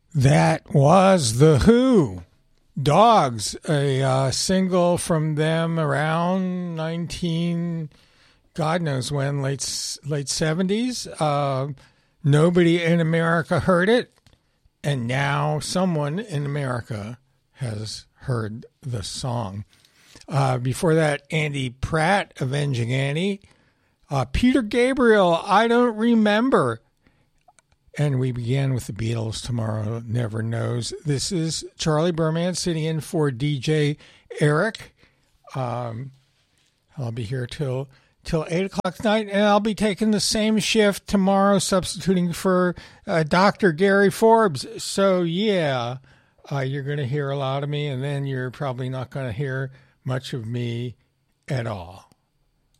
That was The Who. Dogs, a single from them around 19, God knows when, late 70s. Nobody in America heard it, and now someone in America has heard the song. Before that, Andy Pratt, Avenging Annie. Peter Gabriel, I Don't Remember. And we began with the Beatles, Tomorrow Never Knows. This is Charlie Berman sitting in for DJ Eric. I'll be here till 8 o'clock tonight, and I'll be taking the same shift tomorrow, substituting for Dr. Gary Forbes. So, yeah, you're going to hear a lot of me, and then you're probably not going to hear much of me at all.